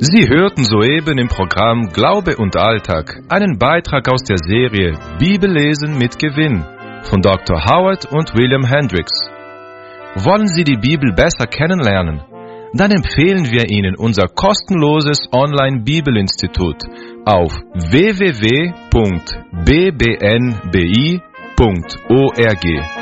Sie hörten soeben im Programm Glaube und Alltag einen Beitrag aus der Serie Bibellesen mit Gewinn von Dr. Howard und William Hendricks. Wollen Sie die Bibel besser kennenlernen? Dann empfehlen wir Ihnen unser kostenloses Online-Bibelinstitut auf www.bbnbi.org.